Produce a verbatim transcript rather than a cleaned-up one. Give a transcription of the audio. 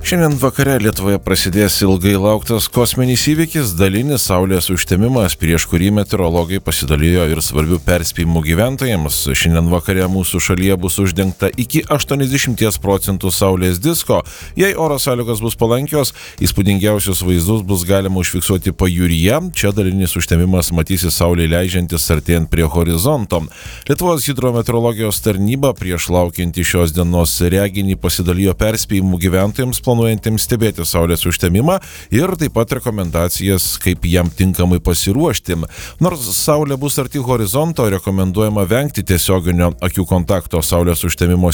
Šiandien vakare Lietuvoje prasidės ilgai lauktas kosminis įvykis – dalinis saulės užtemimas, prieš kurį meteorologai pasidalijo ir svarbių perspėjimų gyventojams. Šiandien vakare mūsų šalyje bus uždengta iki aštuoniasdešimt procentų saulės disko. Jei oro sąlygos bus palankios, įspūdingiausius vaizdus bus galima užfiksuoti pajūryje. Čia dalinis užtemimas matysis saulė leidžiantis artėjant prie horizonto. Lietuvos hidrometeorologijos tarnyba prieš laukiantį šios dienos reginį pasidalijo perspėjimų gyventojams planuojantiems stebėti saulės užtemimą ir taip pat rekomendacijas, kaip jam tinkamai pasiruošti. Nors saulė bus arti horizonto, rekomenduojama vengti tiesioginio akių kontakto saulės užtemimo